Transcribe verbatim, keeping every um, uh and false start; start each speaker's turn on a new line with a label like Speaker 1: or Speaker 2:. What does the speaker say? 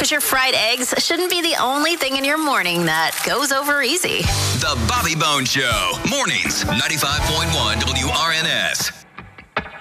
Speaker 1: because your fried eggs shouldn't be the only thing in your morning that goes over easy.
Speaker 2: The Bobby Bones Show, mornings, ninety-five point one W R N S.